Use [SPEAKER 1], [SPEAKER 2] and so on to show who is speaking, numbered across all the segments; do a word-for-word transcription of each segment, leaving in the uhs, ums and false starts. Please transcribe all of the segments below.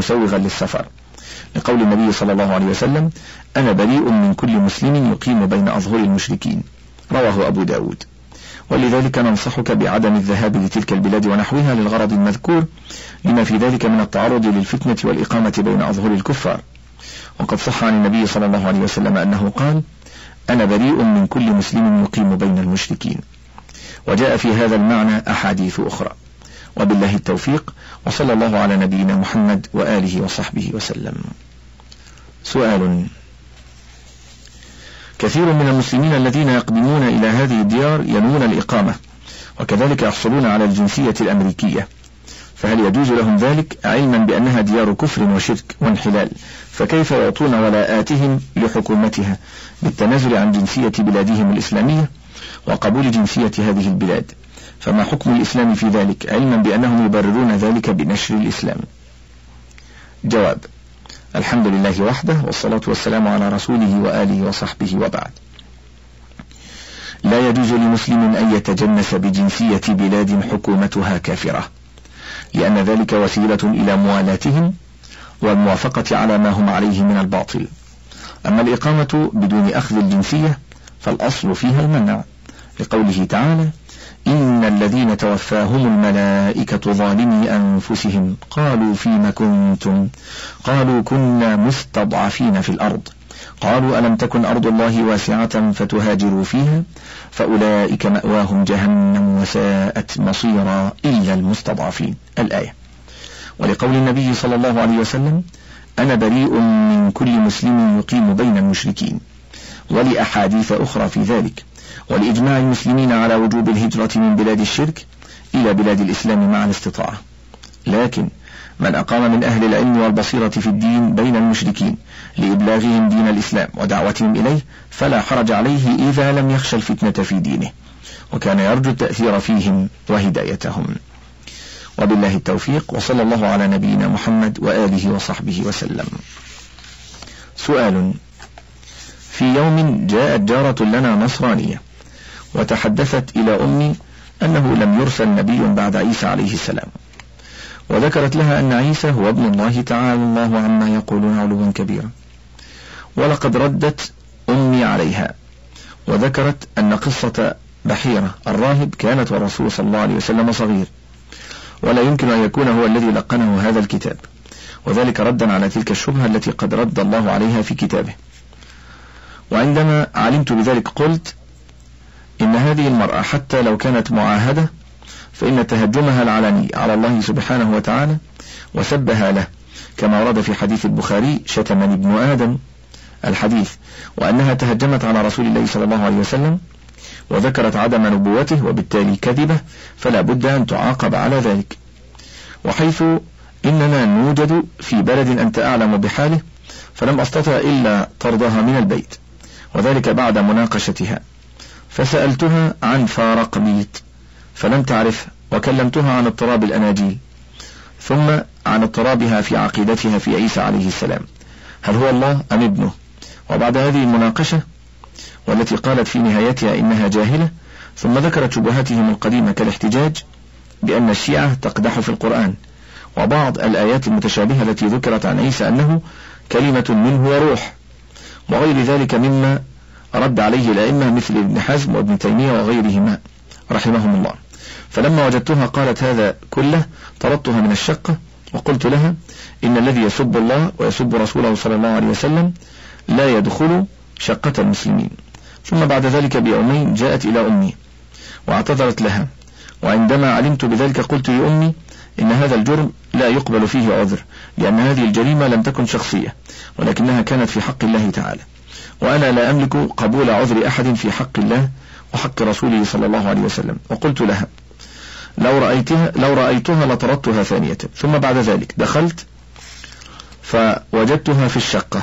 [SPEAKER 1] مسوغا للسفر، لقول النبي صلى الله عليه وسلم: أنا بريء من كل مسلم يقيم بين أظهر المشركين، رواه أبو داود. ولذلك ننصحك بعدم الذهاب لتلك البلاد ونحوها للغرض المذكور، لما في ذلك من التعرض للفتنة والإقامة بين أظهر الكفار. وقد صح عن النبي صلى الله عليه وسلم أنه قال: أنا بريء من كل مسلم يقيم بين المشركين. وجاء في هذا المعنى أحاديث أخرى. وبالله التوفيق، وصلى الله على نبينا محمد وآله وصحبه وسلم. سؤال: كثير من المسلمين الذين يقدمون إلى هذه الديار ينوون الإقامة، وكذلك يحصلون على الجنسية الأمريكية، فهل يجوز لهم ذلك علما بأنها ديار كفر وشرك وانحلال؟ فكيف يعطون ولاءاتهم لحكومتها بالتنازل عن جنسية بلادهم الإسلامية وقبول جنسية هذه البلاد؟ فما حكم الإسلام في ذلك، علما بأنهم يبررون ذلك بنشر الإسلام؟ جواب: الحمد لله وحده، والصلاة والسلام على رسوله وآله وصحبه، وبعد. لا يجوز لمسلم أن يتجنس بجنسية بلاد حكومتها كافرة، لأن ذلك وسيلة إلى موالاتهم والموافقة على ما هم عليه من الباطل. أما الإقامة بدون أخذ الجنسية فالأصل فيها المنع، لقوله تعالى: إن الذين توفاهم الملائكة ظالمي أنفسهم قالوا فيم كنتم قالوا كنا مستضعفين في الأرض قالوا ألم تكن أرض الله واسعة فتهاجروا فيها فأولئك مأواهم جهنم وساءت مصيرا إلا المستضعفين، الآية. ولقول النبي صلى الله عليه وسلم: أنا بريء من كل مسلم يقيم بين المشركين، ولأحاديث أخرى في ذلك، ولإجماع المسلمين على وجوب الهجرة من بلاد الشرك إلى بلاد الإسلام مع الاستطاعة. لكن من أقام من أهل العلم والبصيرة في الدين بين المشركين لإبلاغهم دين الإسلام ودعوتهم إليه فلا حرج عليه إذا لم يخشى الفتنة في دينه، وكان يرجو التأثير فيهم وهدايتهم. وبالله التوفيق، وصلى الله على نبينا محمد وآله وصحبه وسلم. سؤال: في يوم جاءت جارة لنا نصرانية وتحدثت إلى أمي أنه لم يرسل نبي بعد عيسى عليه السلام، وذكرت لها أن عيسى هو ابن الله تعالى الله عما يقولون علوا كبيرا. ولقد ردت أمي عليها وذكرت أن قصة بحيرة الراهب كانت والرسول صلى الله عليه وسلم صغير، ولا يمكن أن يكون هو الذي لقنه هذا الكتاب، وذلك ردا على تلك الشبهة التي قد رد الله عليها في كتابه. وعندما علمت بذلك قلت إن هذه المرأة حتى لو كانت معاهدة فإن تهجمها العلني على الله سبحانه وتعالى وسبها له، كما ورد في حديث البخاري: شتمني ابن آدم، الحديث، وأنها تهجمت على رسول الله صلى الله عليه وسلم وذكرت عدم نبوته وبالتالي كذبة، فلا بد أن تعاقب على ذلك. وحيث إننا نوجد في بلد أنت أعلم بحاله فلم أستطع إلا طردها من البيت، وذلك بعد مناقشتها، فسألتها عن فارق بيت فلم تعرف، وكلمتها عن اضطراب الأناجيل، ثم عن اضطرابها في عقيدتها في عيسى عليه السلام، هل هو الله أم ابنه؟ وبعد هذه المناقشة والتي قالت في نهايتها إنها جاهلة، ثم ذكرت شبهاتهم القديمة كالاحتجاج بأن الشيعة تقدح في القرآن وبعض الآيات المتشابهة التي ذكرت عن عيسى أنه كلمة منه وروح، وغير ذلك مما رد عليه الأئمة مثل ابن حزم وابن تيمية وغيرهما رحمهم الله. فلما وجدتها قالت هذا كله طردتها من الشقة وقلت لها إن الذي يسب الله ويسب رسوله صلى الله عليه وسلم لا يدخل شقة المسلمين. ثم بعد ذلك بيومين جاءت إلى أمي واعتذرت لها، وعندما علمت بذلك قلت لأمي إن هذا الجرم لا يقبل فيه عذر، لأن هذه الجريمة لم تكن شخصية ولكنها كانت في حق الله تعالى، وأنا لا أملك قبول عذر أحد في حق الله وحق رسوله صلى الله عليه وسلم. وقلت لها لو رأيتها, لو رأيتها لطردتها ثانية. ثم بعد ذلك دخلت فوجدتها في الشقة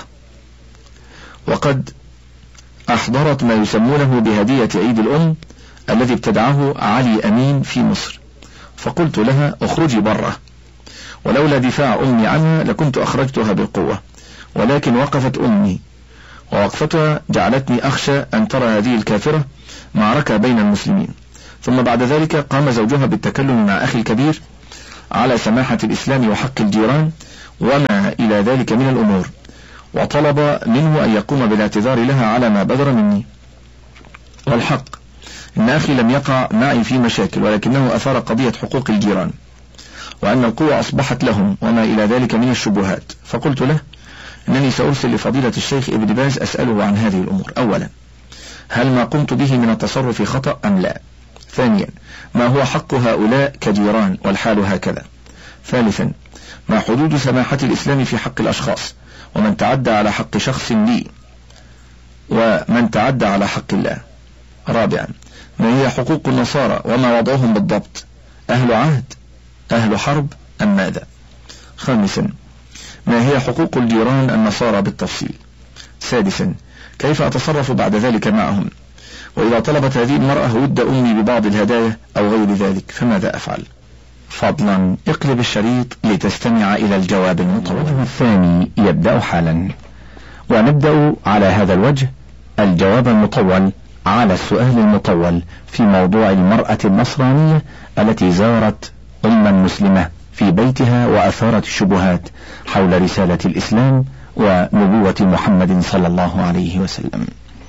[SPEAKER 1] وقد أحضرت ما يسمونه بهدية عيد الأم الذي ابتدعه علي أمين في مصر، فقلت لها اخرجي برة، ولولا دفاع أمي عنها لكنت أخرجتها بالقوة، ولكن وقفت أمي ووقفتها جعلتني أخشى أن ترى هذه الكافرة معركة بين المسلمين. ثم بعد ذلك قام زوجها بالتكلم مع أخي الكبير على سماحة الإسلام وحق الجيران وما إلى ذلك من الأمور، وطلب منه أن يقوم بالاعتذار لها على ما بدر مني. والحق إن أخي لم يقع معي في مشاكل، ولكنه أثار قضية حقوق الجيران، وأن القوة أصبحت لهم وما إلى ذلك من الشبهات. فقلت له إنني سأرسل لفضيلة الشيخ ابن باز أسأله عن هذه الأمور. أولا، هل ما قمت به من التصرف خطأ أم لا؟ ثانيا، ما هو حق هؤلاء كجيران والحال هكذا؟ ثالثا، ما حدود سماحة الإسلام في حق الأشخاص، ومن تعدى على حق شخص لي ومن تعدى على حق الله؟ رابعا، ما هي حقوق النصارى وما وضعهم بالضبط؟ أهل عهد، أهل حرب أم ماذا؟ خامسا، ما هي حقوق الجيران النصارى بالتفصيل؟ سادسا، كيف أتصرف بعد ذلك معهم؟ وإذا طلبت هذه المرأة ود أمي ببعض الهدايا أو غير ذلك فماذا أفعل؟ فضلا اقلب الشريط لتستمع إلى الجواب المطول.
[SPEAKER 2] الوجه الثاني يبدأ حالا، ونبدأ على هذا الوجه الجواب المطول على السؤال المطول في موضوع المرأة النصرانية التي زارت أما مسلمة في بيتها وأثارت الشبهات حول رسالة الإسلام ونبوة محمد صلى الله عليه وسلم.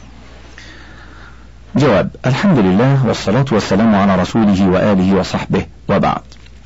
[SPEAKER 2] جواب: الحمد لله والصلاة والسلام على رسوله وآله وصحبه، وبعد.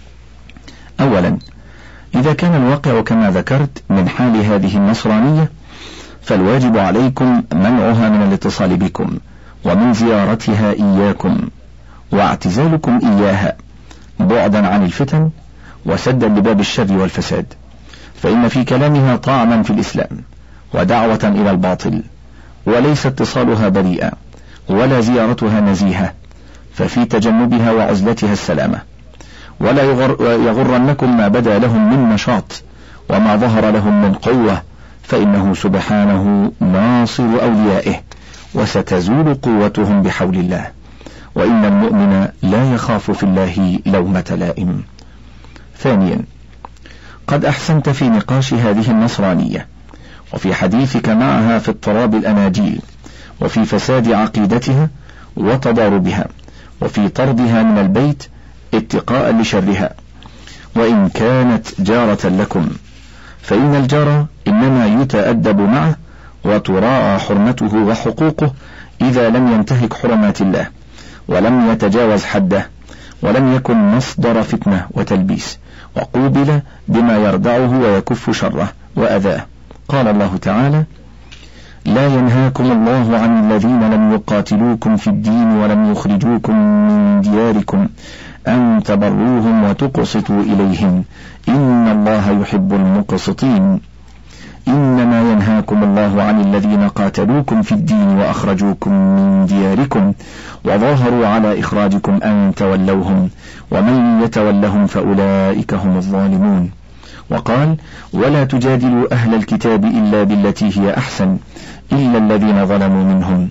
[SPEAKER 2] أولا، إذا كان الواقع كما ذكرت من حال هذه النصرانية، فالواجب عليكم منعها من الاتصال بكم ومن زيارتها إياكم واعتزالكم إياها، بعدا عن الفتن وسدا لباب الشر والفساد، فإن في كلامها طعنا في الإسلام ودعوة إلى الباطل، وليس اتصالها بريئا ولا زيارتها نزيهة، ففي تجنبها وعزلتها السلامة. ولا يغر يغرنكم ما بدا لهم من نشاط وما ظهر لهم من قوة، فإنه سبحانه ناصر أوليائه، وستزول قوتهم بحول الله، وإن المؤمن لا يخاف في الله لومة لائم. ثانيا، قد أحسنت في نقاش هذه النصرانية وفي حديثك معها في اضطراب الأناجيل وفي فساد عقيدتها وتضاربها وفي طردها من البيت اتقاء لشرها، وإن كانت جارة لكم، فإن الجار إنما يتأدب معه وتراعى حرمته وحقوقه إذا لم ينتهك حرمات الله ولم يتجاوز حده ولم يكن مصدر فتنة وتلبيس، وقوبل بما يردعه ويكف شره وأذاه. قال الله تعالى: لا ينهاكم الله عن الذين لم يقاتلوكم في الدين ولم يخرجوكم من دياركم أن تبروهم وتقسطوا إليهم إن الله يحب المقسطين. إنما ينهاكم الله عن الذين قاتلوكم في الدين وأخرجوكم من دياركم وظاهروا على إخراجكم أن تولوهم ومن يتولهم فأولئك هم الظالمون. وقال: ولا تجادلوا أهل الكتاب إلا بالتي هي أحسن إلا الذين ظلموا منهم،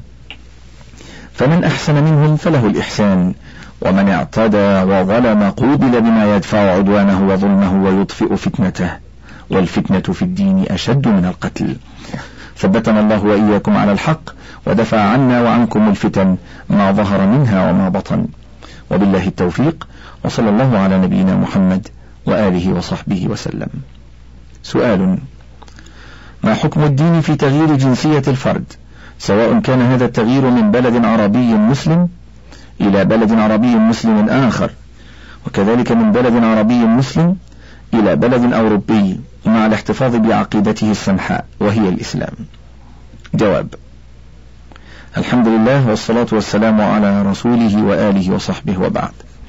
[SPEAKER 2] فمن أحسن منهم فله الإحسان، ومن اعتدى وظلم قوبل بما يدفع عدوانه وظلمه ويطفئ فتنته، والفتنة في الدين أشد من القتل. ثبتنا الله وإياكم على الحق ودفع عنا وعنكم الفتن ما ظهر منها وما بطن، وبالله التوفيق، وصلى الله على نبينا محمد وآله وصحبه وسلم. سؤال: ما حكم الدين في تغيير جنسية الفرد، سواء كان هذا التغيير من بلد عربي مسلم إلى بلد عربي مسلم آخر، وكذلك من بلد عربي مسلم إلى بلد أوروبي، مع الاحتفاظ بعقيدته السمحاء وهي الإسلام؟ جواب: الحمد لله والصلاة والسلام على رسوله وآله وصحبه، وبعد.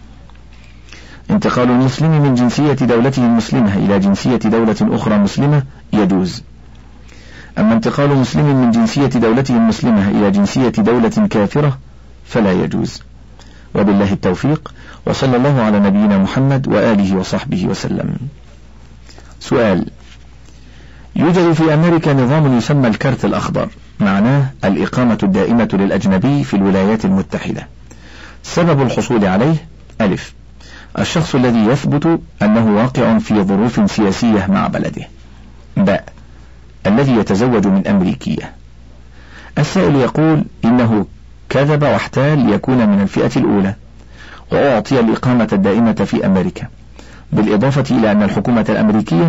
[SPEAKER 2] انتقال المسلم من جنسية دولته المسلمة إلى جنسية دولة أخرى مسلمة يجوز، أما انتقال مسلم من جنسية دولته المسلمة إلى جنسية دولة كافرة فلا يجوز، وبالله التوفيق، وصلى الله على نبينا محمد وآله وصحبه وسلم. سؤال: يوجد في أمريكا نظام يسمى الكارت الأخضر، معناه الإقامة الدائمة للأجنبي في الولايات المتحدة. سبب الحصول عليه: ألف، الشخص الذي يثبت أنه واقع في ظروف سياسية مع بلده. باء، الذي يتزوج من أمريكية. السائل يقول إنه كذب واحتال ليكون من الفئة الأولى وأعطي الإقامة الدائمة في أمريكا، بالإضافة إلى أن الحكومة الأمريكية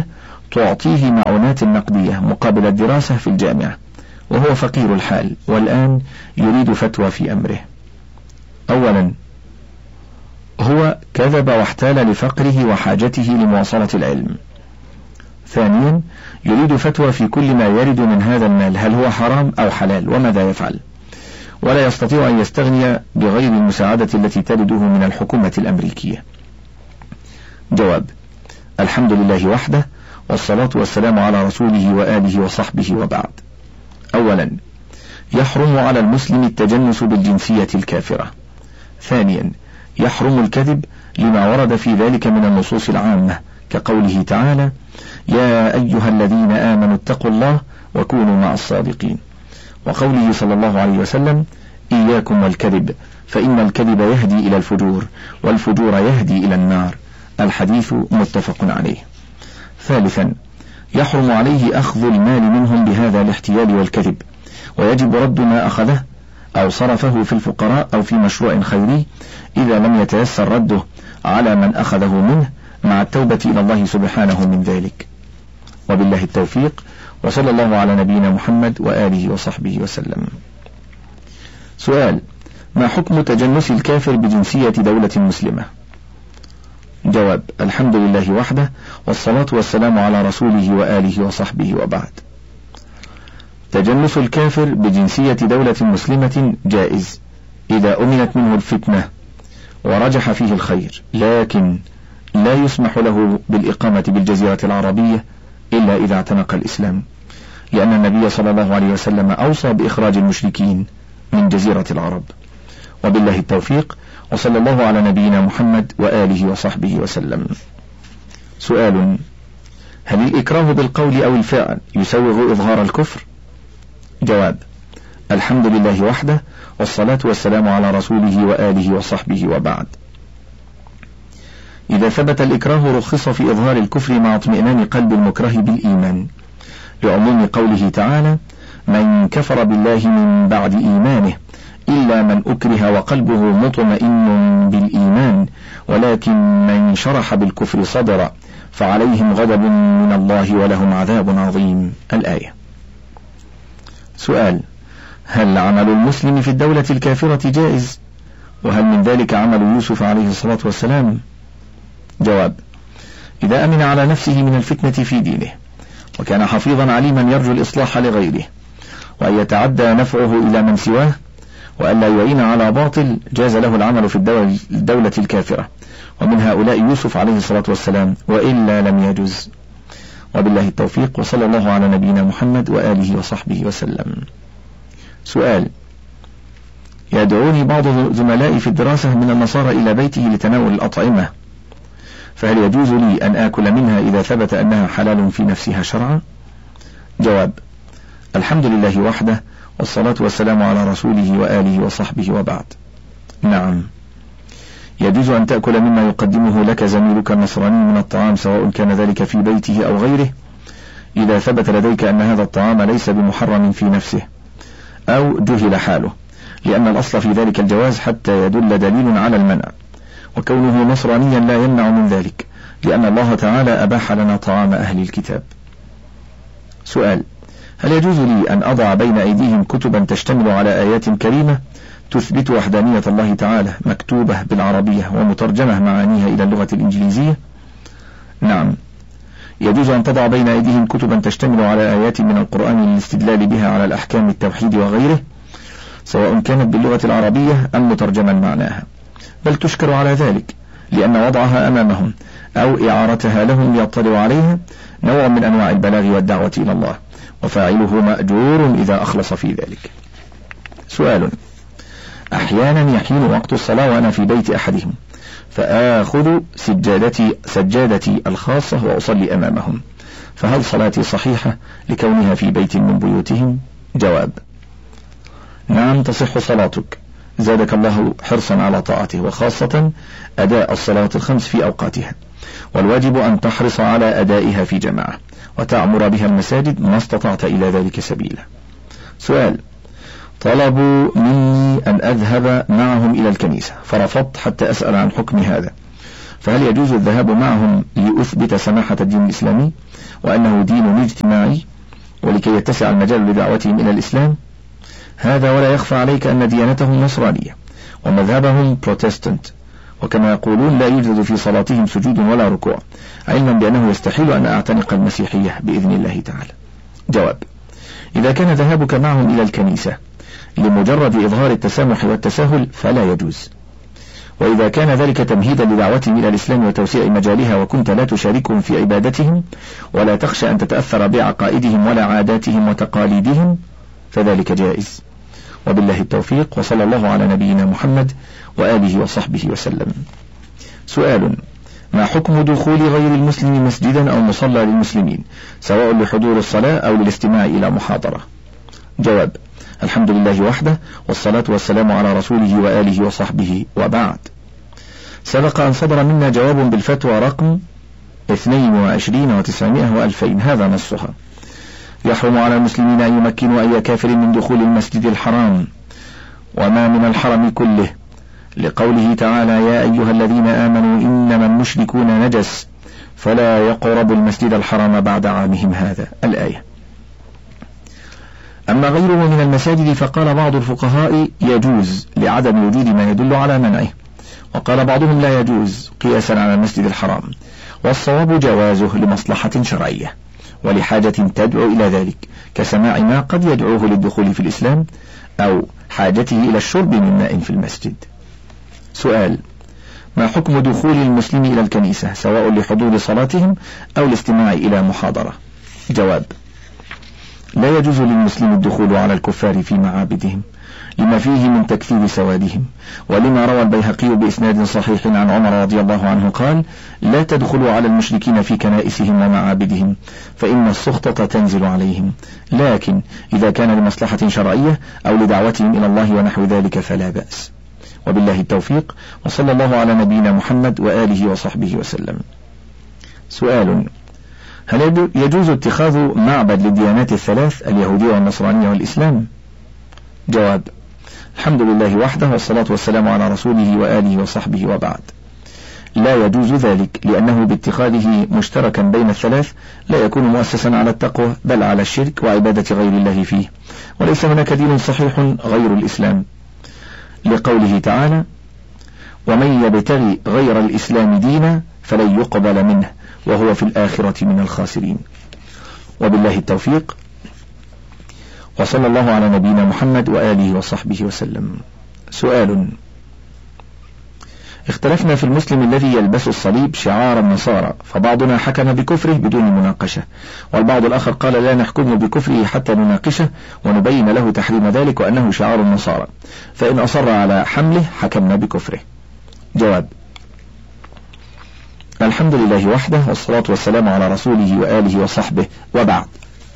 [SPEAKER 2] تعطيه معونات نقدية مقابل الدراسة في الجامعة، وهو فقير الحال والآن يريد فتوى في أمره. أولا، هو كذب واحتال لفقره وحاجته لمواصلة العلم. ثانيا، يريد فتوى في كل ما يرد من هذا المال، هل هو حرام أو حلال وماذا يفعل، ولا يستطيع أن يستغني بغير المساعدة التي ترده من الحكومة الأمريكية. جواب: الحمد لله وحده، والصلاة والسلام على رسوله وآله وصحبه، وبعد. أولا، يحرم على المسلم التجنس بالجنسية الكافرة. ثانيا، يحرم الكذب لما ورد في ذلك من النصوص العامة كقوله تعالى: يا أيها الذين آمنوا اتقوا الله وكونوا مع الصادقين، وقوله صلى الله عليه وسلم: إياكم والكذب فإن الكذب يهدي إلى الفجور والفجور يهدي إلى النار. الحديث متفق عليه. ثالثا، يحرم عليه أخذ المال منهم بهذا الاحتيال والكذب، ويجب رد ما أخذه أو صرفه في الفقراء أو في مشروع خيري إذا لم يتيسر رده على من أخذه منه، مع التوبة إلى الله سبحانه من ذلك. وبالله التوفيق، وصلى الله على نبينا محمد وآله وصحبه وسلم. سؤال: ما حكم تجنس الكافر بجنسية دولة مسلمة؟ جواب: الحمد لله وحده، والصلاة والسلام على رسوله وآله وصحبه، وبعد. تجنس الكافر بجنسية دولة مسلمة جائز إذا أمنت منه الفتنة ورجح فيه الخير، لكن لا يسمح له بالإقامة بالجزيرة العربية إلا إذا اعتنق الإسلام، لأن النبي صلى الله عليه وسلم أوصى بإخراج المشركين من جزيرة العرب. وبالله التوفيق، وصلى الله على نبينا محمد وآله وصحبه وسلم. سؤال: هل الإكراه بالقول أو الفعل يسوغ إظهار الكفر؟ جواب: الحمد لله وحده، والصلاة والسلام على رسوله وآله وصحبه، وبعد. إذا ثبت الإكراه رخص في إظهار الكفر مع اطمئنان قلب المكره بالإيمان، لعموم قوله تعالى: من كفر بالله من بعد إيمانه إلا من أكره وقلبه مطمئن بالإيمان ولكن من شرح بالكفر صدرا فعليهم غضب من الله ولهم عذاب عظيم. الآية. سؤال: هل عمل المسلم في الدولة الكافرة جائز؟ وهل من ذلك عمل يوسف عليه الصلاة والسلام؟ جواب: إذا أمن على نفسه من الفتنة في دينه، وكان حفيظا عليما يرجو الإصلاح لغيره، وأن يتعدى نفعه إلى من سواه، وأن لا يعين على باطل، جاز له العمل في الدولة, الدولة الكافرة، ومن هؤلاء يوسف عليه الصلاة والسلام، وإلا لم يجز. وبالله التوفيق، وصلى الله على نبينا محمد وآله وصحبه وسلم. سؤال: يدعوني بعض زملائي في الدراسة من النصارى إلى بيته لتناول الأطعمة، فهل يجوز لي أن آكل منها إذا ثبت أنها حلال في نفسها شرعا؟ جواب: الحمد لله وحده، والصلاة والسلام على رسوله وآله وصحبه، وبعد. نعم، يجوز أن تأكل مما يقدمه لك زميلك النصراني من الطعام، سواء كان ذلك في بيته أو غيره، إذا ثبت لديك أن هذا الطعام ليس بمحرم في نفسه أو جهل حاله، لأن الأصل في ذلك الجواز حتى يدل دليل على المنع، وكونه نصرانيا لا يمنع من ذلك، لأن الله تعالى أباح لنا طعام أهل الكتاب. سؤال: هل يجوز لي أن أضع بين أيديهم كتبا تشتمل على آيات كريمة تثبت وحدانية الله تعالى، مكتوبة بالعربية ومترجمة معانيها إلى اللغة الإنجليزية؟ نعم، يجوز أن تضع بين أيديهم كتبا تشتمل على آيات من القرآن للاستدلال بها على الأحكام التوحيد وغيره، سواء كانت باللغة العربية أم مترجما معناها، بل تشكر على ذلك، لأن وضعها أمامهم أو إعارتها لهم ليطلعوا عليها نوع من أنواع البلاغ والدعوة إلى الله، وفاعله مأجور إذا أخلص في ذلك. سؤال: أحيانا يحين وقت الصلاة وأنا في بيت أحدهم، فآخذ سجادتي, سجادتي الخاصة وأصلي أمامهم، فهل صلاتي صحيحة لكونها في بيت من بيوتهم؟ جواب: نعم، تصح صلاتك، زادك الله حرصا على طاعته، وخاصة أداء الصلاة الخمس في أوقاتها، والواجب أن تحرص على أدائها في جماعة وتعمر بها المساجد ما استطعت إلى ذلك سبيلا. سؤال: طلبوا مني أن أذهب معهم إلى الكنيسة فرفضت حتى أسأل عن حكم هذا، فهل يجوز الذهاب معهم لأثبت سماحة الدين الإسلامي،
[SPEAKER 1] وأنه دين اجتماعي ولكي يتسع المجال لدعوتهم إلى الإسلام؟ هذا ولا يخفى عليك أن ديانتهم نصرانية ومذهبهم بروتستانت، وكما يقولون لا يوجد في صلاتهم سجود ولا ركوع، علما بأنه يستحيل أن أعتنق المسيحية بإذن الله تعالى. جواب: إذا كان ذهابك معهم إلى الكنيسة لمجرد إظهار التسامح والتساهل فلا يجوز، وإذا كان ذلك تمهيدا لدعوتهم إلى الإسلام وتوسيع مجالها وكنت لا تشاركهم في عبادتهم ولا تخشى أن تتأثر بعقائدهم ولا عاداتهم وتقاليدهم فذلك جائز. وبالله التوفيق، وصلى الله على نبينا محمد وآله وصحبه وسلم. سؤال: ما حكم دخول غير المسلم مسجدا أو مصلى للمسلمين سواء لحضور الصلاة أو للاستماع إلى محاضرة؟ جواب: الحمد لله وحده، والصلاة والسلام على رسوله وآله وصحبه، وبعد. سبق أن صدر منا جواب بالفتوى رقم اثنين وعشرين وتسعمائة وألفين، هذا نصها: يحرم على المسلمين أن يمكنوا أي كافر من دخول المسجد الحرام وما من الحرم كله، لقوله تعالى: يا أيها الذين آمنوا إنما المشركون نجس فلا يقربوا المسجد الحرام بعد عامهم هذا، الآية. أما غيره من المساجد فقال بعض الفقهاء يجوز لعدم وجود ما يدل على منعه، وقال بعضهم لا يجوز قياسا على المسجد الحرام، والصواب جوازه لمصلحة شرعية ولحاجة تدعو إلى ذلك كسماع ما قد يدعوه للدخول في الإسلام أو حاجته إلى الشرب من ماء في المسجد. سؤال: ما حكم دخول المسلم إلى الكنيسة سواء لحضور صلاتهم أو الاستماع إلى محاضرة؟ جواب: لا يجوز للمسلم الدخول على الكفار في معابدهم لما فيه من تكثير سوادهم، ولما روى البيهقي بإسناد صحيح عن عمر رضي الله عنه قال: لا تدخلوا على المشركين في كنائسهم ومعابدهم فإن السخطة تنزل عليهم، لكن إذا كان لمصلحة شرعية أو لدعوتهم إلى الله ونحو ذلك فلا بأس. وبالله التوفيق، وصلى الله على نبينا محمد وآله وصحبه وسلم. سؤال: هل يجوز اتخاذ معبد للديانات الثلاث اليهودية والنصرانية والإسلام؟ جواب: الحمد لله وحده، والصلاة والسلام على رسوله وآله وصحبه، وبعد. لا يجوز ذلك لأنه باتخاذه مشتركا بين الثلاث لا يكون مؤسسا على التقوى بل على الشرك وعبادة غير الله فيه، وليس هناك دين صحيح غير الإسلام، لقوله تعالى: ومن يبتغي غير الإسلام دينا فلن يقبل منه وهو في الآخرة من الخاسرين. وبالله التوفيق، وصلى الله على نبينا محمد وآله وصحبه وسلم. سؤال: اختلفنا في المسلم الذي يلبس الصليب شعار النصارى، فبعضنا حكم بكفره بدون مناقشة، والبعض الآخر قال لا نحكم بكفره حتى نناقشه ونبين له تحريم ذلك وأنه شعار النصارى، فإن أصر على حمله حكمنا بكفره. جواب: الحمد لله وحده، والصلاة والسلام على رسوله وآله وصحبه، وبعد.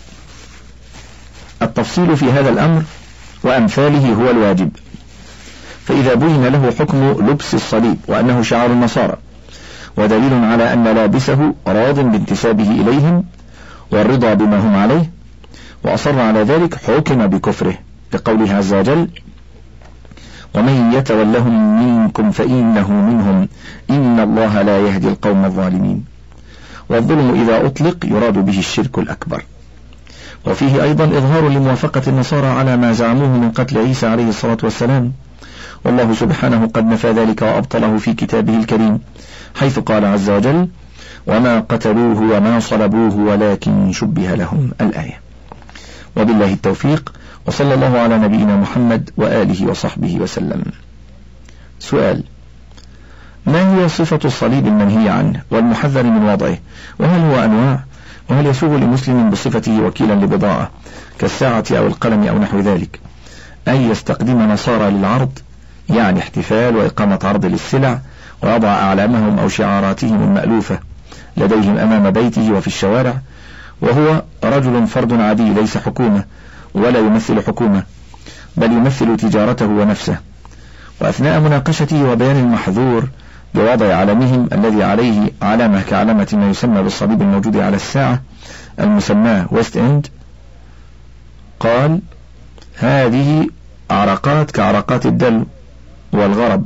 [SPEAKER 1] التفصيل في هذا الأمر وأمثاله هو الواجب، فإذا بين له حكم لبس الصليب وأنه شعار النصارى ودليل على أن لابسه راض بانتسابه إليهم والرضا بما هم عليه وأصر على ذلك حكم بكفره، لقوله عز وجل: ومن يتولهم منكم فإنه منهم إن الله لا يهدي القوم الظالمين. والظلم إذا أطلق يراد به الشرك الأكبر. وفيه أيضا إظهار لموافقة النصارى على ما زعموه من قتل عيسى عليه الصلاة والسلام، والله سبحانه قد نفى ذلك وأبطله في كتابه الكريم، حيث قال عز وجل: وما قتلوه وما صلبوه ولكن شبه لهم، الآية. وبالله التوفيق، وصلى الله على نبينا محمد وآله وصحبه وسلم. سؤال: ما هي صفة الصليب المنهي عنه والمحذر من وضعه، وهل هو أنواع، وهل يسوغ لمسلم بصفته وكيلا لبضاعة كالساعة أو القلم أو نحو ذلك أن يستخدم نصارى للعرض، يعني احتفال وإقامة عرض للسلع، ويضع أعلامهم أو شعاراتهم المألوفة لديهم أمام بيته وفي الشوارع، وهو رجل فرد عادي ليس حكومة ولا يمثل حكومة بل يمثل تجارته ونفسه، وأثناء مناقشته وبيان المحذور بوضع علمهم الذي عليه علامة كعلامة ما يسمى بالصليب الموجود على الساعة المسماة ويست إند، قال: هذه عرقات كعرقات الدلو والغرب،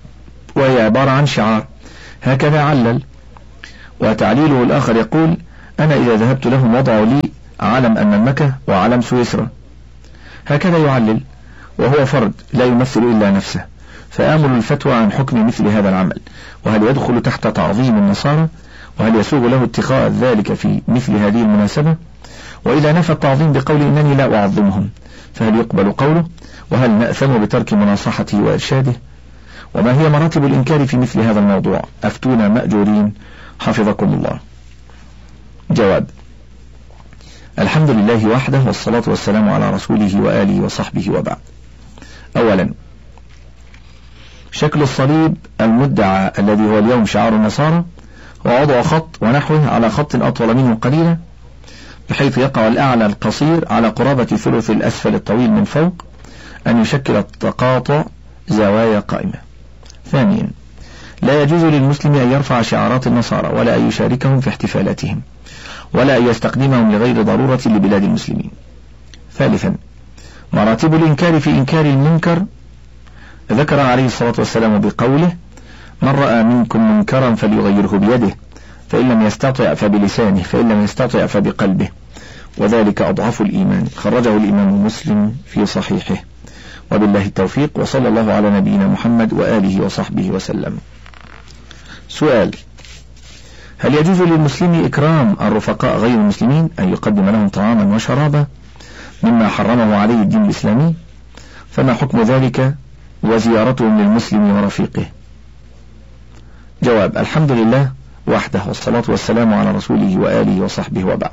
[SPEAKER 1] وهي عبارة عن شعار، هكذا علل. وتعليله الآخر يقول: أنا إذا ذهبت لهم وضعوا لي علم المملكة وعلم سويسرا، هكذا يعلل وهو فرد لا يمثل إلا نفسه، فآمل الفتوى عن حكم مثل هذا العمل، وهل يدخل تحت تعظيم النصارى، وهل يسوغ له اتخاذ ذلك في مثل هذه المناسبة؟ وإذا نفى التعظيم بقول إنني لا أعظمهم فهل يقبل قوله؟ وهل نأثم بترك مناصحته وإرشاده؟ وما هي مراتب الإنكار في مثل هذا الموضوع؟ أفتونا مأجورين حفظكم الله. جواب: الحمد لله وحده، والصلاة والسلام على رسوله وآله وصحبه، وبعد. أولا، شكل الصليب المدعى الذي هو اليوم شعار النصارى هو وضع خط ونحوه على خط أطول منه قليلا، بحيث يقع الأعلى القصير على قرابة ثلث الأسفل الطويل من فوق، أن يشكل التقاطع زوايا قائمة. ثانيا، لا يجوز للمسلم أن يرفع شعارات النصارى ولا أن يشاركهم في احتفالاتهم ولا أن يستخدمهم لغير ضرورة لبلاد المسلمين. ثالثا، مراتب الإنكار في إنكار المنكر ذكر عليه الصلاة والسلام بقوله: من رأى منكم منكرا فليغيره بيده، فإن لم يستطع فبلسانه، فإن لم يستطع فبقلبه، وذلك أضعف الإيمان. خرجه الإمام مسلم في صحيحه. وبالله التوفيق، وصلى الله على نبينا محمد وآله وصحبه وسلم. سؤال: هل يجوز للمسلم إكرام الرفقاء غير المسلمين، أن يقدم لهم طعاما وشرابا مما حرمه عليه الدين الإسلامي؟ فما حكم ذلك وزيارتهم للمسلم ورفيقه؟ جواب: الحمد لله وحده، والصلاة والسلام على رسوله وآله وصحبه، وبعد.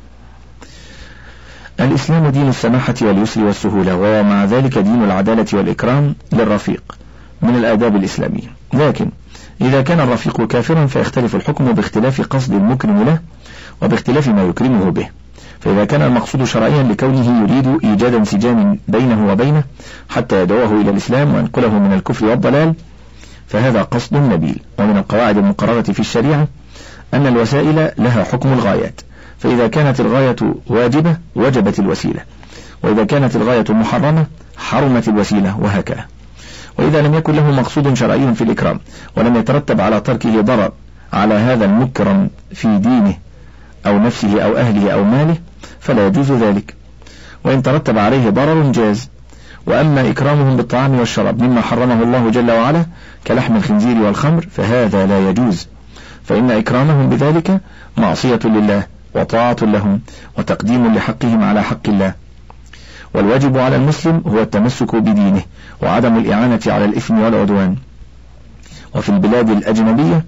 [SPEAKER 1] الإسلام دين السماحة واليسر والسهولة، ومع ذلك دين العدالة والإكرام للرفيق من الآداب الإسلامية، لكن إذا كان الرفيق كافرا فيختلف الحكم باختلاف قصد المكرم له وباختلاف ما يكرمه به. فإذا كان المقصود شرعيا لكونه يريد إيجاد انسجام بينه وبينه حتى يدعوه إلى الإسلام وينقله من الكفر والضلال، فهذا قصد نبيل. ومن القواعد المقررة في الشريعة أن الوسائل لها حكم الغايات، فإذا كانت الغاية واجبة وجبت الوسيلة، وإذا كانت الغاية محرمة حرمت الوسيلة، وهكذا. وإذا لم يكن له مقصود شرعي في الإكرام ولم يترتب على تركه ضرر على هذا المكرم في دينه أو نفسه أو أهله أو ماله فلا يجوز ذلك، وإن ترتب عليه ضرر جاز. وأما إكرامهم بالطعام والشراب مما حرمه الله جل وعلا كلحم الخنزير والخمر فهذا لا يجوز، فإن إكرامهم بذلك معصية لله وطاعة لهم وتقديم لحقهم على حق الله. والواجب على المسلم هو التمسك بدينه وعدم الإعانة على الإثم والعدوان. وفي البلاد الأجنبية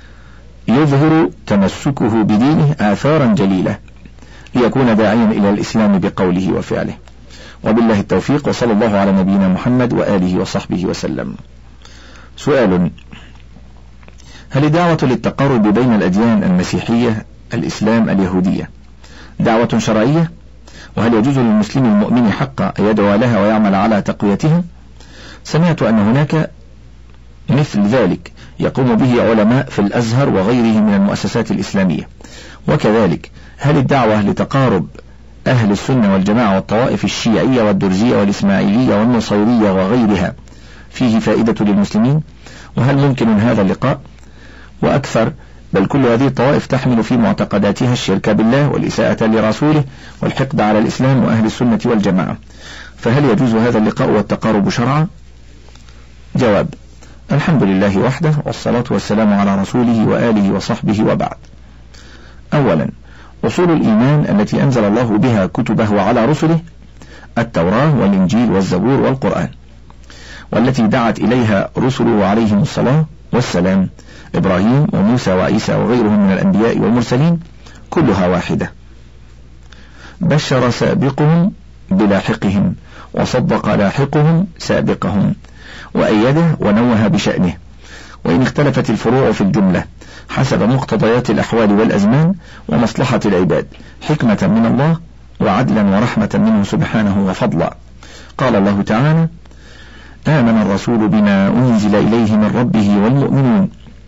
[SPEAKER 1] يظهر تمسكه بدينه آثارا جليلة ليكون داعيا إلى الإسلام بقوله وفعله. وبالله التوفيق، وصلى الله على نبينا محمد وآله وصحبه وسلم. سؤال: هل الدعوة للتقارب بين الأديان المسيحية الإسلام اليهودية دعوة شرعية؟ وهل يجوز للمسلم المؤمن حقا أن يدعو لها ويعمل على تقويتها؟ سمعت أن هناك مثل ذلك يقوم به علماء في الأزهر وغيره من المؤسسات الإسلامية. وكذلك هل الدعوة لتقارب أهل السنة والجماعة والطوائف الشيعية والدرزية والإسماعيلية والنصيرية وغيرها فيه فائدة للمسلمين؟ وهل ممكن هذا اللقاء؟ وأكثر بل كل هذه الطوائف تحمل في معتقداتها الشرك بالله والإساءة لرسوله والحقد على الإسلام وأهل السنة والجماعة، فهل يجوز هذا اللقاء والتقارب شرعا؟ جواب: الحمد لله وحده، والصلاة والسلام على رسوله وآله وصحبه، وبعد. أولا، أصول الإيمان التي أنزل الله بها كتبه على رسله التوراة والإنجيل والزبور والقرآن، والتي دعت إليها رسله عليهم الصلاة والسلام إبراهيم وموسى وعيسى وغيرهم من الأنبياء والمرسلين، كلها واحدة. بشر سابقهم بلاحقهم وصدق لاحقهم سابقهم، وأيده ونوه بشأنه، وإن اختلفت الفروع في الجملة حسب مقتضيات الأحوال والأزمان ومصلحة العباد حكمة من الله وعدلا ورحمة منه سبحانه وفضلا. قال الله تعالى: آمن الرسول بما أنزل إليه من ربه والمؤمنون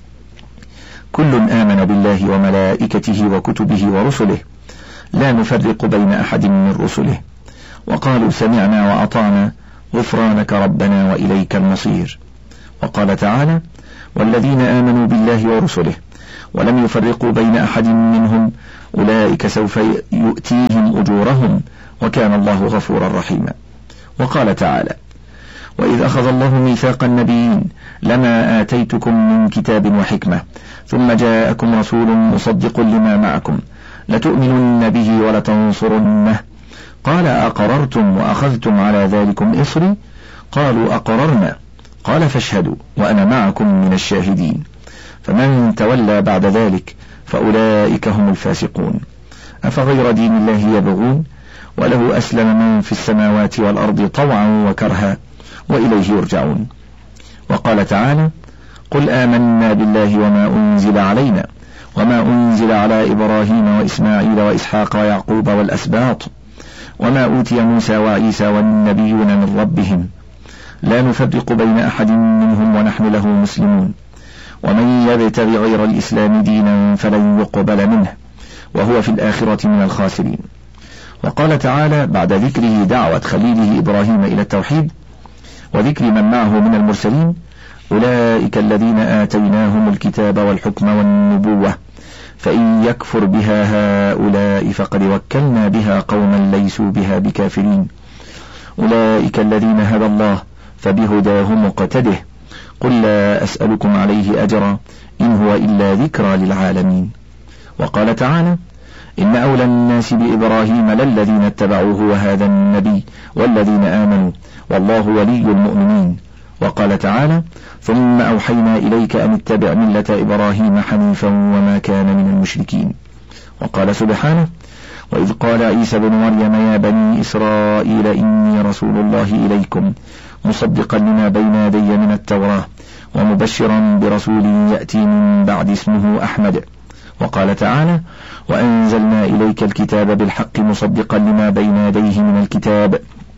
[SPEAKER 1] كل آمن بالله وملائكته وكتبه ورسله لا نفرق بين أحد من رسله وقالوا سمعنا وأطعنا غفرانك ربنا وإليك المصير. وقال تعالى: والذين آمنوا بالله ورسله ولم يفرقوا بين أحد منهم أولئك سوف يؤتيهم أجورهم وكان الله غفورا رحيما. وقال تعالى: وإذ أخذ الله ميثاق النبيين لما آتيتكم من كتاب وحكمة ثم جاءكم رسول مصدق لما معكم لتؤمنن به ولتنصرنه قال أقررتم وأخذتم على ذلكم إصري قالوا أقررنا قال فاشهدوا وأنا معكم من الشاهدين فمن تولى بعد ذلك فأولئك هم الفاسقون. أفغير دين الله يبغون وله أسلم من في السماوات والأرض طوعا وكرها وإليه يرجعون. وقال تعالى: قل آمنا بالله وما أنزل علينا وما أنزل على إبراهيم وإسماعيل وإسحاق ويعقوب والأسباط وما أوتي موسى وعيسى والنبيون من ربهم لا نفرق بين أحد منهم ونحن له مسلمون ومن يبتغ غير الإسلام دينا فلن يقبل منه وهو في الآخرة من الخاسرين. وقال تعالى بعد ذكره دعوة خليله إبراهيم إلى التوحيد وذكر من معه من المرسلين: أولئك الذين آتيناهم الكتاب والحكم والنبوة فإن يكفر بها هؤلاء فقد وكلنا بها قوما ليسوا بها بكافرين أولئك الذين هدى الله فبهداه مقتده قل لا أسألكم عليه أجرا إن هو إلا ذكرى للعالمين. وقال تعالى: إن أولى الناس بإبراهيم للذين اتبعوه وهذا النبي والذين آمنوا والله ولي المؤمنين. وقال تعالى: ثم أوحينا إليك أن اتبع ملة إبراهيم حنيفا وما كان من المشركين. وقال سبحانه: وإذ قال عيسى بن مريم يا بني إسرائيل إني رسول الله إليكم مصدقا لما بين يدي من التوراة ومبشرا برسول يأتي من بعد اسمه أحمد. وقال تعالى: وأنزلنا إليك الكتاب بالحق مصدقا لما بين يديه من الكتاب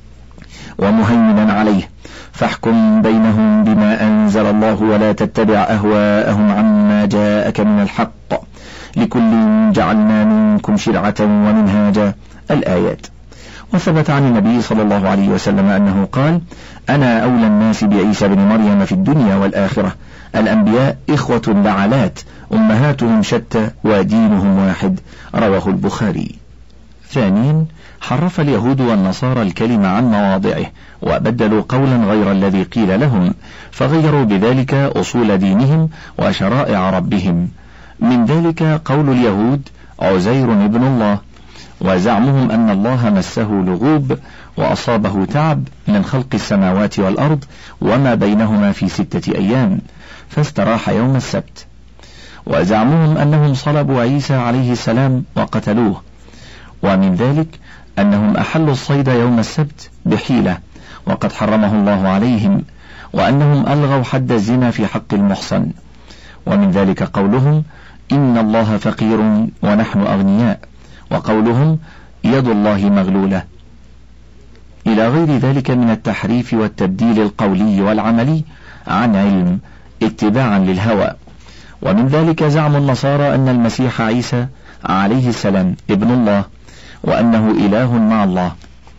[SPEAKER 1] ومهيمنا عليه فاحكم بينهم بما أنزل الله ولا تتبع أهواءهم عما جاءك من الحق لكل جعلنا منكم شرعة ومنهاجا الآيات. وثبت عن النبي صلى الله عليه وسلم أنه قال: أنا أولى الناس بعيسى بن مريم في الدنيا والآخرة الأنبياء إخوة لعلات أمهاتهم شتى ودينهم واحد رواه البخاري. ثانيا حرف اليهود والنصارى الكلمة عن مواضعه وبدلوا قولا غير الذي قيل لهم فغيروا بذلك أصول دينهم وشرائع ربهم. من ذلك قول اليهود عزير ابن الله وزعمهم أن الله مسه لغوب وأصابه تعب من خلق السماوات والأرض وما بينهما في ستة أيام فاستراح يوم السبت. وزعمهم أنهم صلبوا عيسى عليه السلام وقتلوه. ومن ذلك أنهم أحلوا الصيد يوم السبت بحيلة وقد حرمه الله عليهم وأنهم ألغوا حد الزنا في حق المحصن. ومن ذلك قولهم إن الله فقير ونحن أغنياء وقولهم يد الله مغلولة إلى غير ذلك من التحريف والتبديل القولي والعملي عن علم اتباعا للهوى. ومن ذلك زعم النصارى أن المسيح عيسى عليه السلام ابن الله وأنه إله مع الله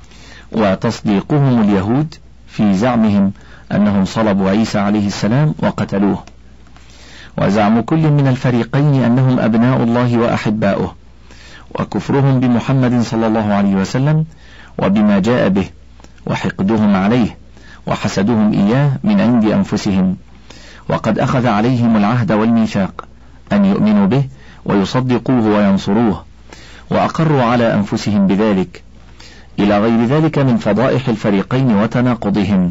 [SPEAKER 1] وتصديقهم اليهود في زعمهم أنهم صلبوا عيسى عليه السلام وقتلوه. وزعم كل من الفريقين أنهم أبناء الله وأحباؤه وكفرهم بمحمد صلى الله عليه وسلم وبما جاء به وحقدهم عليه وحسدهم إياه من عند أنفسهم وقد أخذ عليهم العهد والميثاق أن يؤمنوا به ويصدقوه وينصروه وأقروا على أنفسهم بذلك إلى غير ذلك من فضائح الفريقين وتناقضهم.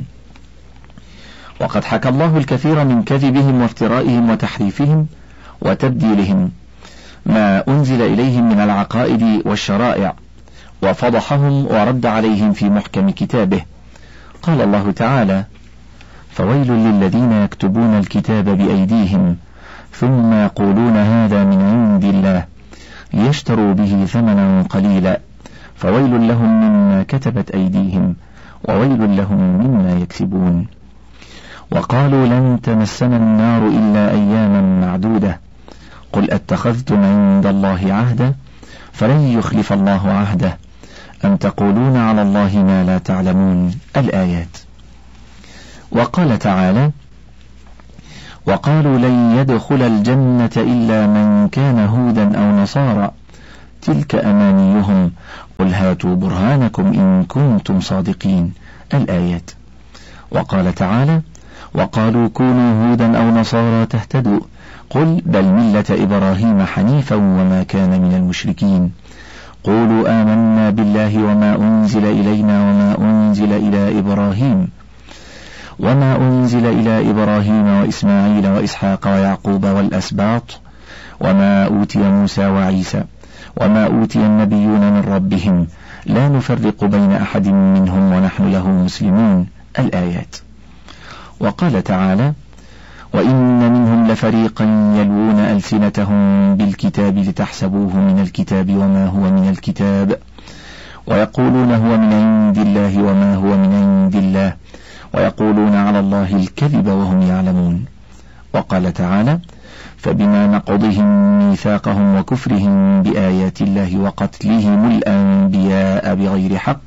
[SPEAKER 1] وقد حكى الله الكثير من كذبهم وافترائهم وتحريفهم وتبديلهم ما أنزل إليهم من العقائد والشرائع وفضحهم ورد عليهم في محكم كتابه. قال الله تعالى: فويل للذين يكتبون الكتاب بأيديهم ثم يقولون هذا من عند الله ليشتروا به ثمنا قليلا فويل لهم مما كتبت أيديهم وويل لهم مما يكسبون. وقالوا لن تمسنا النار إلا أياما معدودة قل أتخذتم عند الله عهدا فلن يخلف الله عهده أم تقولون على الله ما لا تعلمون الآيات. وقال تعالى:
[SPEAKER 2] وقالوا لن يدخل الجنة إلا من كان هودا أو نصارى تلك أمانيهم قل هاتوا برهانكم إن كنتم صادقين. الآيات. وقال تعالى وقالوا كونوا هودا أو نصارى تهتدوا قل بل ملة إبراهيم حنيفا وما كان من المشركين قولوا آمنا بالله وما أنزل إلينا وما أنزل إلى إبراهيم وما أنزل إلى إبراهيم وإسماعيل وإسحاق ويعقوب والأسباط وما أوتي موسى وعيسى وما أوتي النبيون من ربهم لا نفرق بين أحد منهم ونحن له مسلمون. الآيات. وقال تعالى وإن منهم لفريقا يلوون ألسنتهم بالكتاب لتحسبوه من الكتاب وما هو من الكتاب ويقولون هو من عند الله وما هو من عند الله ويقولون على الله الكذب وهم يعلمون. وقال تعالى فبما نقضهم ميثاقهم وكفرهم بآيات الله وقتلهم الأنبياء بغير حق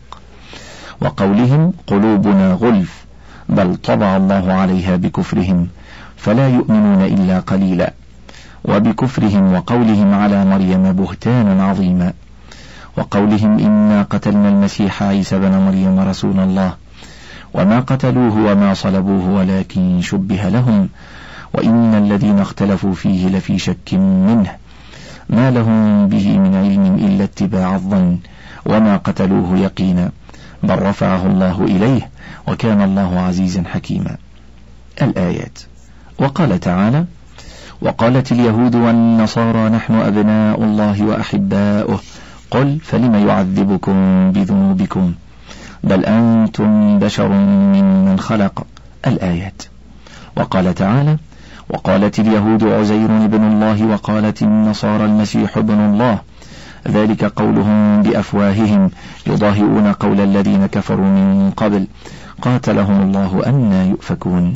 [SPEAKER 2] وقولهم قلوبنا غلف بل طبع الله عليها بكفرهم فلا يؤمنون إلا قليلا وبكفرهم وقولهم على مريم بهتانا عظيما وقولهم إنا قتلنا المسيح عيسى بن مريم رسول الله وما قتلوه وما صلبوه ولكن شبه لهم وإن الذين اختلفوا فيه لفي شك منه ما لهم به من علم إلا اتباع الظن وما قتلوه يقينا بل رفعه الله إليه وكان الله عزيزا حكيما. الآيات. وقال تعالى وقالت اليهود والنصارى نحن أبناء الله وأحباؤه قل فلم يعذبكم بذنوبكم بل أنتم بشر ممن خلق. الآيات. وقال تعالى وقالت اليهود عزير ابن الله وقالت النصارى المسيح ابن الله ذلك قولهم بأفواههم يضاهئون قول الذين كفروا من قبل قاتلهم الله أنى يؤفكون.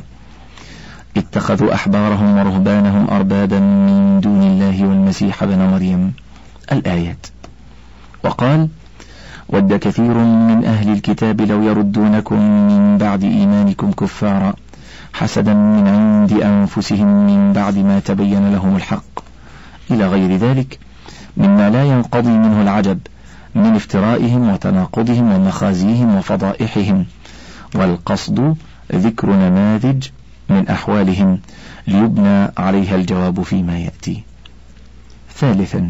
[SPEAKER 2] اتخذوا أحبارهم ورهبانهم أربابا من دون الله والمسيح ابن مريم. الآيات. وقال ود كثير من أهل الكتاب لو يردونكم من بعد إيمانكم كفارا حسدا من عند أنفسهم من بعد ما تبين لهم الحق إلى غير ذلك مما لا ينقضي منه العجب من افترائهم وتناقضهم ومخازيهم وفضائحهم والقصد ذكر نماذج من أحوالهم ليبنى عليها الجواب فيما يأتي. ثالثا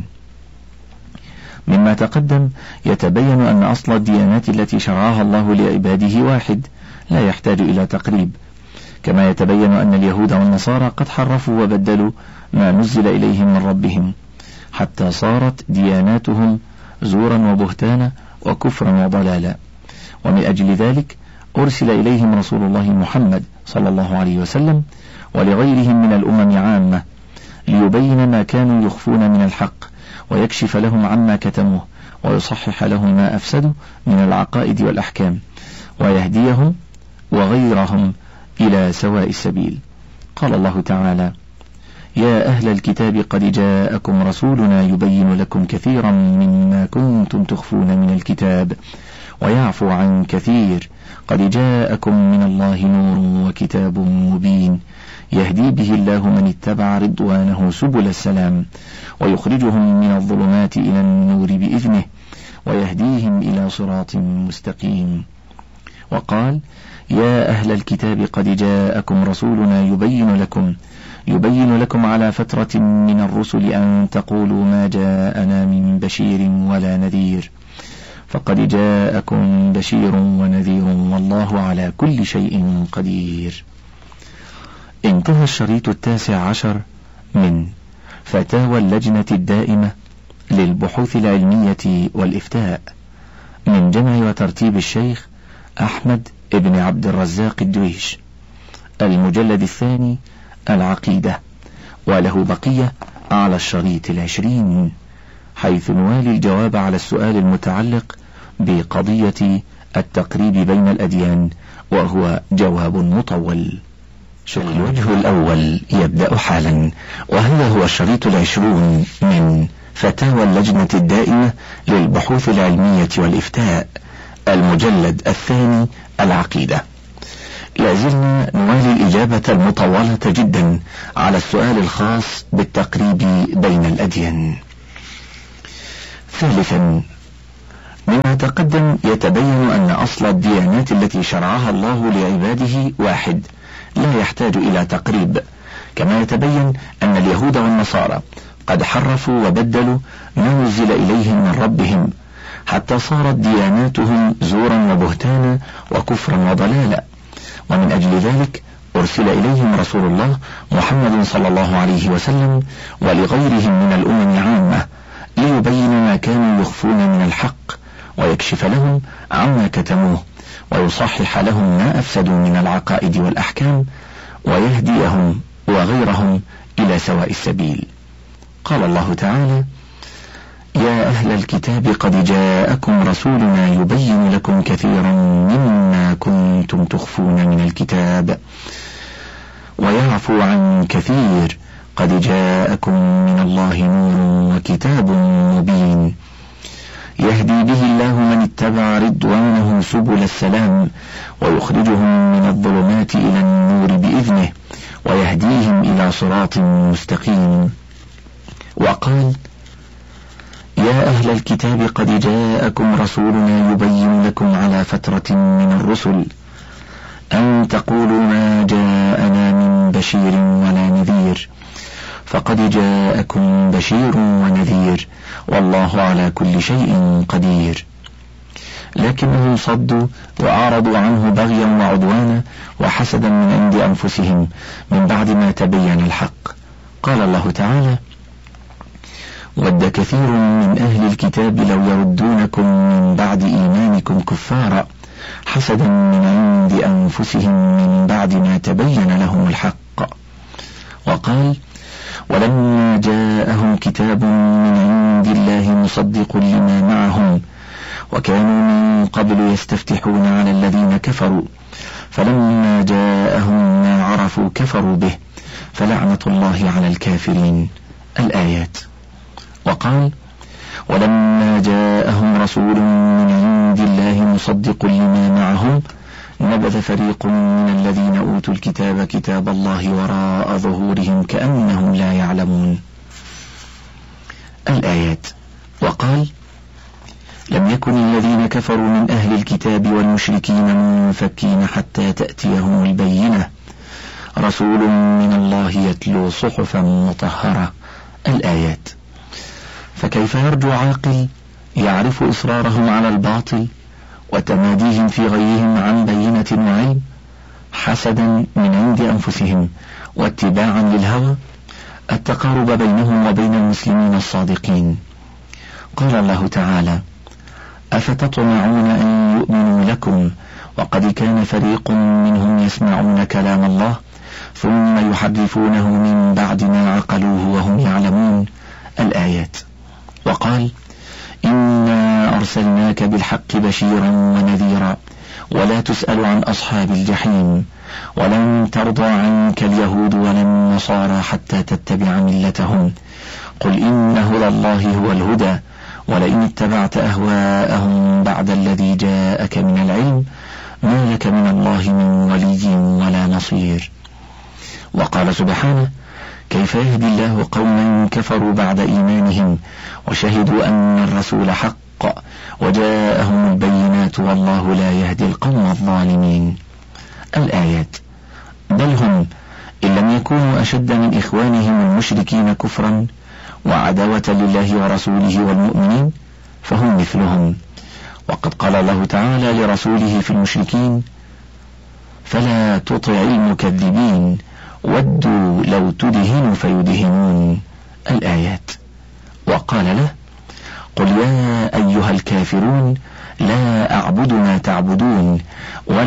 [SPEAKER 2] مما تقدم يتبين أن أصل الديانات التي شرعها الله لعباده واحد لا يحتاج إلى تقريب كما يتبين أن اليهود والنصارى قد حرفوا وبدلوا ما نزل إليهم من ربهم حتى صارت دياناتهم زورا وبهتانا وكفرا وضلالا ومن أجل ذلك أرسل إليهم رسول الله محمد صلى الله عليه وسلم ولغيرهم من الأمم عامة ليبين ما كانوا يخفون من الحق ويكشف لهم عما كتموه ويصحح لهم ما أفسدوا من العقائد والأحكام ويهديهم وغيرهم إلى سواء السبيل. قال الله تعالى يا أهل الكتاب قد جاءكم رسولنا يبين لكم كثيرا مما كنتم تخفون من الكتاب ويعفو عن كثير قد جاءكم من الله نور وكتاب مبين يهدي به الله من اتبع رضوانه سبل السلام ويخرجهم من الظلمات إلى النور بإذنه ويهديهم إلى صراط مستقيم. وقال يا أهل الكتاب قد جاءكم رسولنا يبين لكم يبين لكم على فترة من الرسل أن تقولوا ما جاءنا من بشير ولا نذير فقد جاءكم بشير ونذير والله على كل شيء قدير. انتهى الشريط التاسع عشر من فتاوى اللجنة الدائمة للبحوث العلمية والإفتاء من جمع وترتيب الشيخ أحمد ابن عبد الرزاق الدويش، المجلد الثاني العقيدة، وله بقية على الشريط العشرين، حيث نوالي الجواب على السؤال المتعلق بقضية التقريب بين الأديان، وهو جواب مطول. الوجه الأول يبدأ حالا، وهذا هو الشريط العشرون من فتاوى اللجنة الدائمة للبحوث العلمية والإفتاء، المجلد الثاني العقيدة.
[SPEAKER 1] لازلنا نوالي الإجابة المطولة جدا على السؤال الخاص بالتقريب بين الأديان. ثالثا، مما تقدم يتبين أن أصل الديانات التي شرعها الله لعباده واحد لا يحتاج إلى تقريب، كما يتبين أن اليهود والنصارى قد حرفوا وبدلوا ما نزل إليهم من ربهم حتى صارت دياناتهم زورا وبهتانا وكفرا وضلالا، ومن أجل ذلك أرسل إليهم رسول الله محمد صلى الله عليه وسلم ولغيرهم من الأمم عامة ليبين ما كانوا يخفون من الحق ويكشف لهم عما كتموه ويصحح لهم ما أفسدوا من العقائد والأحكام ويهديهم وغيرهم إلى سواء السبيل. قال الله تعالى: يا أهل الكتاب قد جاءكم رسولنا يبين لكم كثيرا مما كنتم تخفون من الكتاب ويعفو عن كثير قد جاءكم من الله نور وكتاب مبين يهدي به الله من اتبع رضوانه سبل السلام ويخرجهم من الظلمات إلى النور بإذنه ويهديهم إلى صراط مستقيم. وقال: يا أهل الكتاب قد جاءكم رسولنا يبين لكم على فترة من الرسل أن تقولوا ما جاءنا من بشير ولا نذير، فقد جاءكم بشير ونذير والله على كل شيء قدير، لكنهم صدوا وأعرضوا عنه بغيا وعدوانا وحسدا من عند أنفسهم من بعد ما تبين الحق. قال الله تعالى: ود كثير من أهل الكتاب لو يردونكم من بعد إيمانكم كفارا حسدا من عند أنفسهم من بعد ما تبين لهم الحق. وقال: ولما جاءهم كتاب من عند الله مصدق لما معهم وكانوا من قبل يستفتحون على الذين كفروا فلما جاءهم ما عرفوا كفروا به فلعنة الله على الكافرين. الآيات. وقال: ولما جاءهم رسول من عند الله مصدق لما معهم نبذ فريق من الذين أوتوا الكتاب كتاب الله وراء ظهورهم كأنهم لا يعلمون. الآيات. وقال: لم يكن الذين كفروا من أهل الكتاب والمشركين منفكين حتى تأتيهم البينة رسول من الله يتلو صحفا مطهرة. الآيات. فكيف يرجو عاقل يعرف إصرارهم على الباطل وتماديهم في غيهم عن بينة وعلم حسدا من عند أنفسهم واتباعا للهوى التقارب بينهم وبين المسلمين الصادقين؟ قال الله تعالى: أفتطمعون أن يؤمنوا لكم وقد كان فريق منهم يسمعون كلام الله ثم يحرفونه من بعد ما عقلوه وهم يعلمون. الآيات. وقال: إنا أرسلناك بالحق بشيرا ونذيرا ولا تسأل عن أصحاب الجحيم ولن ترضى عنك اليهود ولا النصارى حتى تتبع ملتهم قل إن هدى الله هو الهدى ولئن اتبعت أهواءهم بعد الذي جاءك من العلم ما لك من الله من ولي ولا نصير. وقال سبحانه: كيف يهدي الله قوما كفروا بعد إيمانهم وشهدوا أن الرسول حق وجاءهم البينات والله لا يهدي القوم الظالمين. الآيات. بل هم إن لم يكونوا أشد من إخوانهم المشركين كفرا وعداوة لله ورسوله والمؤمنين فهم مثلهم. وقد قال الله تعالى لرسوله في المشركين: فلا تطع المكذبين ودوا لو تدهن فيدهنون. الآيات. وقال له: قل يا أيها الكافرون لا أعبد ما تعبدون